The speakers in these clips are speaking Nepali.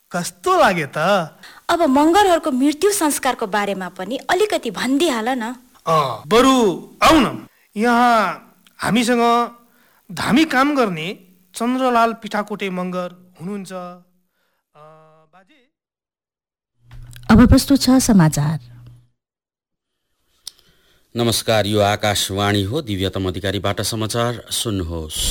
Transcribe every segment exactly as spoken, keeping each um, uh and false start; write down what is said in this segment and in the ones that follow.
कस्तो लाग्यो त? अब मगरहरूको मृत्यु संस्कारको बारेमा पनि अलिकति भनिदिहाल न। अँ बरु आउ न, यहाँ हामीसँग धामी काम गर्ने चन्द्रलाल पिठाकोटे मगर हुनुहुन्छ। बाजे अब प्रस्तुत छ समाचार। नमस्कार, यो आकाशवाणी हो। दिव्यतम अधिकारीबाट समाचार सुन्नुहोस्।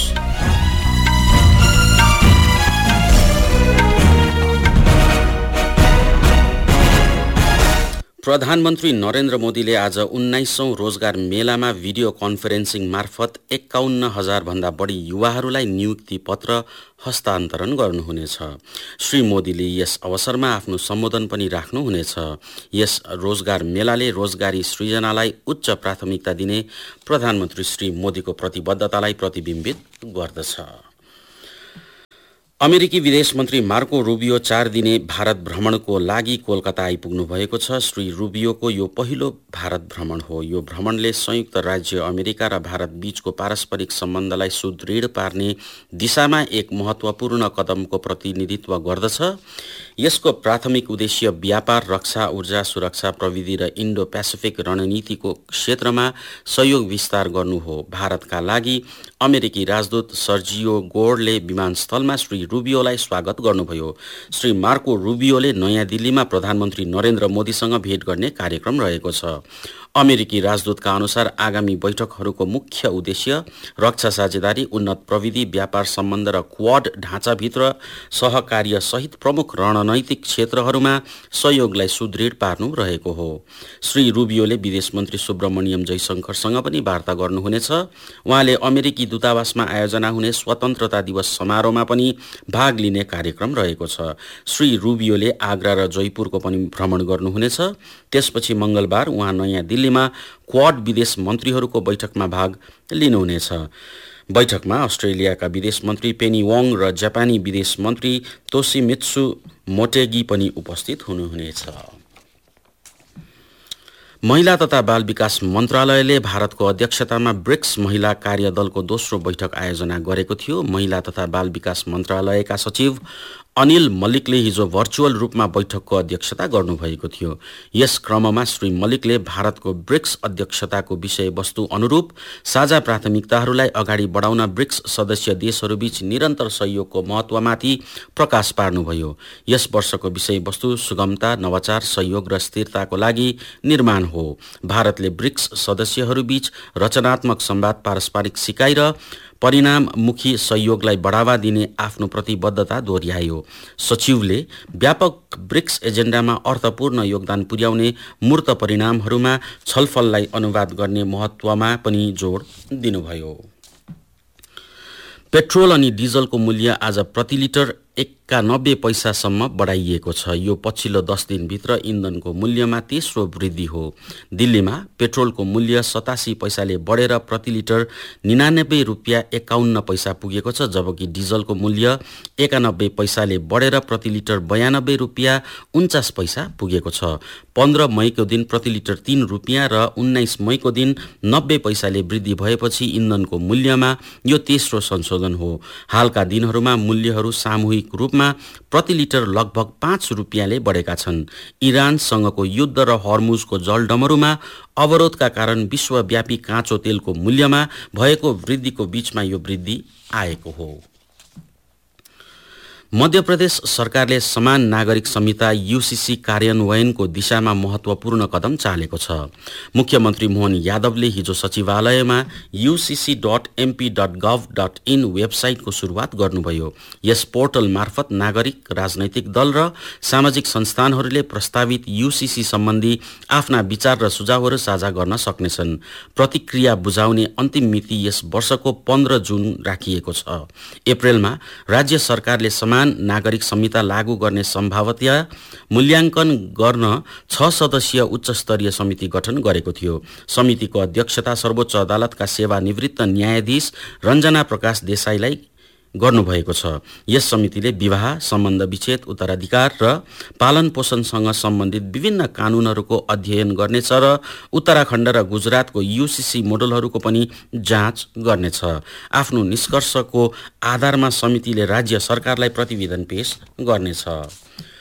प्रधानमन्त्री नरेन्द्र मोदीले आज उन्नाइसौं रोजगार मेलामा भिडियो कन्फरेन्सिङ मार्फत एक्काउन्न हजार भन्दा बढी युवाहरूलाई नियुक्ति पत्र हस्तान्तरण गर्नुहुनेछ। श्री मोदीले यस अवसरमा आफ्नो सम्बोधन पनि राख्नुहुनेछ। यस रोजगार मेलाले रोजगारी सृजनालाई उच्च प्राथमिकता दिने प्रधानमन्त्री श्री मोदीको प्रतिबद्धतालाई प्रतिबिम्बित गर्दछ। अमेरिकी विदेश मन्त्री मार्को रुबियो चार दिने भारत भ्रमणको लागि कोलकाता आइपुग्नु भएको छ। श्री रुबियोको यो पहिलो भारत भ्रमण हो। यो भ्रमणले संयुक्त राज्य अमेरिका र भारत बीचको पारस्परिक सम्बन्धलाई सुदृढ पार्ने दिशामा एक महत्त्वपूर्ण कदमको प्रतिनिधित्व गर्दछ। यसको प्राथमिक उद्देश्य व्यापार, रक्षा, ऊर्जा सुरक्षा, प्रविधि र इन्डो पेसिफिक रणनीतिको क्षेत्रमा सहयोग विस्तार गर्नु हो। भारतका लागि अमेरिकी राजदूत सर्जियो गोर्डले विमानस्थलमा श्री रुबियोलाई स्वागत गर्नुभयो। श्री मार्को रुबियोले नयाँ दिल्लीमा प्रधानमन्त्री नरेन्द्र मोदीसँग भेट गर्ने कार्यक्रम रहेको छ। अमेरिकी राजदूतका अनुसार आगामी बैठकहरूको मुख्य उद्देश्य रक्षा साझेदारी, उन्नत प्रविधि, व्यापार सम्बन्ध र क्वाड ढाँचाभित्र सहकार्य सहित प्रमुख रणनैतिक क्षेत्रहरूमा सहयोगलाई सुदृढ पार्नु रहेको हो। श्री रुबियोले विदेश मन्त्री सुब्रमण्यम जयशंकरसँग पनि वार्ता गर्नुहुनेछ। उहाँले अमेरिकी दूतावासमा आयोजना हुने स्वतन्त्रता दिवस समारोहमा पनि भाग लिने कार्यक्रम रहेको छ। श्री रुबियोले आग्रा र जयपुरको पनि भ्रमण गर्नुहुनेछ। त्यसपछि मंगलबार उहाँ नयाँ दिल्लीमा क्वाड विदेश मन्त्रीहरूको बैठकमा भाग लिनुहुनेछ। बैठकमा अस्ट्रेलियाका विदेश मन्त्री पेनी वोङ र जापानी विदेश मन्त्री तोसिमित्सु मोटेगी पनि उपस्थित हुनुहुनेछ। महिला तथा बाल विकास मन्त्रालयले भारतको अध्यक्षतामा ब्रिक्स महिला कार्यदलको दोस्रो बैठक आयोजना गरेको थियो। महिला तथा बाल विकास मन्त्रालयका सचिव अनिल मल्लिकले हिजो भर्चुअल रूपमा बैठकको अध्यक्षता गर्नुभएको थियो। यस क्रममा श्री मल्लिकले भारतको ब्रिक्स अध्यक्षताको विषयवस्तु अनुरूप साझा प्राथमिकताहरूलाई अगाडि बढाउन ब्रिक्स सदस्य देशहरूबीच निरन्तर सहयोगको महत्त्वमाथि प्रकाश पार्नुभयो। यस वर्षको विषयवस्तु सुगमता, नवाचार, सहयोग र स्थिरताको लागि निर्माण हो। भारतले ब्रिक्स सदस्यहरूबीच रचनात्मक संवाद, पारस्परिक सिकाइ र परिणाममुखी सहयोगलाई बढावा दिने आफ्नो प्रतिबद्धता दोहोर्यायो। सचिवले व्यापक ब्रिक्स एजेन्डामा अर्थपूर्ण योगदान पुर्याउने मूर्त परिणामहरूमा छलफललाई अनुवाद गर्ने महत्त्वमा पनि जोड दिनुभयो। पेट्रोल अनि डिजलको मूल्य आज प्रति लिटर एकानब्बे पैसासम्म बढाइएको छ। यो पछिल्लो दस दिनभित्र इन्धनको मूल्यमा तेस्रो वृद्धि हो। दिल्लीमा पेट्रोलको मूल्य सतासी पैसाले बढेर प्रति लिटर निनानब्बे रुपियाँ एकाउन्न पैसा पुगेको छ, जबकि डिजलको मूल्य एकानब्बे पैसाले बढेर प्रति लिटर बयानब्बे रुपियाँ उन्चास पैसा पुगेको छ। पन्ध्र मईको दिन प्रति लिटर तीन रुपियाँ र उन्नाइस मईको दिन नब्बे पैसाले वृद्धि भएपछि इन्धनको मूल्यमा यो तेस्रो संशोधन हो। हालका दिनहरूमा मूल्यहरू सामूहिक रूपमा प्रति लिटर लगभग पाँच रुपियाँले बढेका छन्। इरानसँगको युद्ध र हर्मुजको जलडमरूमा अवरोधका कारण विश्वव्यापी काँचो तेलको मूल्यमा भएको वृद्धिको बीचमा यो वृद्धि आएको हो। मध्य प्रदेश सरकारले समान नागरिक संहिता यूसीसी कार्यान्वयनको दिशामा महत्त्वपूर्ण कदम चालेको छ। मुख्यमन्त्री मोहन यादवले हिजो सचिवालयमा UCC dot MP dot गभ dot in वेबसाइटको सुरुवात गर्नुभयो। यस पोर्टल मार्फत नागरिक, राजनैतिक दल र सामाजिक संस्थानहरूले प्रस्तावित यूसीसी सम्बन्धी आफ्ना विचार र सुझावहरू साझा गर्न सक्नेछन्। प्रतिक्रिया बुझाउने अन्तिम मिति यस वर्षको पन्ध्र जुन राखिएको छ। अप्रेलमा राज्य सरकारले समान नागरिक संहिता लागू गर्ने सम्भावना मूल्याङ्कन गर्न छ सदस्यीय उच्च स्तरीय समिति गठन गरेको थियो। समितिको अध्यक्षता सर्वोच्च अदालतका सेवानिवृत्त न्यायाधीश रञ्जना प्रकाश देसाईलाई गर्नुभएको छ। यस समितिले विवाह, सम्बन्ध विच्छेद, उत्तराधिकार र पालन पोषणसँग सम्बन्धित विभिन्न कानूनहरूको अध्ययन गर्नेछ र उत्तराखण्ड र गुजरातको यूसीसी मोडलहरूको पनि जाँच गर्नेछ। आफ्नो निष्कर्षको आधारमा समितिले राज्य सरकारलाई प्रतिवेदन पेश गर्नेछ।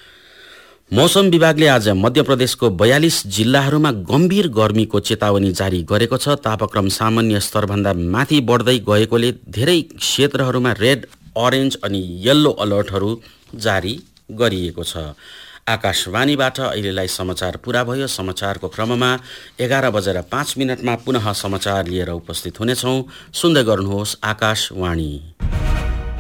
मौसम विभागले आज मध्य प्रदेशको बयालीस जिल्लाहरूमा गम्भीर गर्मीको चेतावनी जारी गरेको छ। तापक्रम सामान्य स्तरभन्दा माथि बढ्दै गएकोले धेरै क्षेत्रहरूमा रेड, अरेन्ज अनि येल्लो अलर्टहरू जारी गरिएको छ। आकाशवाणीबाट अहिलेलाई समाचार पूरा भयो। समाचारको क्रममा एघार बजेर पाँच मिनटमा पुनः समाचार लिएर उपस्थित हुनेछौँ। सुन्दै गर्नुहोस् आकाशवाणी।